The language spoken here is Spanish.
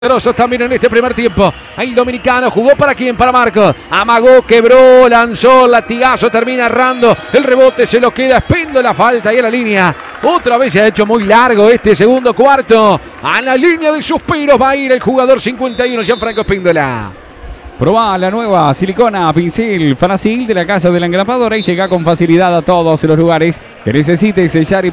También en este primer tiempo. El dominicano jugó para quién, para Marcos. Amagó, quebró, lanzó, latigazo, termina errando. El rebote se lo queda Espíndola, falta y a la línea. Otra vez se ha hecho muy largo este segundo cuarto. A la línea de suspiros va a ir el jugador 51, Gianfranco Espíndola. Probá la nueva silicona pincel Fácil de la Casa de la Engrapadora y llega con facilidad a todos los lugares que necesites sellar y